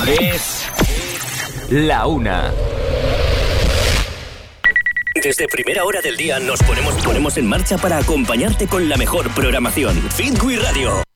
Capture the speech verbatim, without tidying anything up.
Es la una. Desde primera hora del día nos ponemos, ponemos en marcha para acompañarte con la mejor programación. Fitwi Radio.